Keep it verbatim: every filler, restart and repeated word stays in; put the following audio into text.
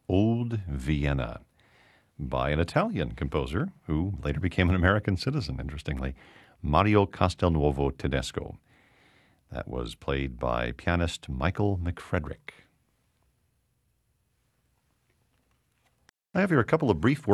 Old Vienna by an Italian composer who later became an American citizen, interestingly, Mario Castelnuovo Tedesco. That was played by pianist Michael McFrederick. I have here a couple of brief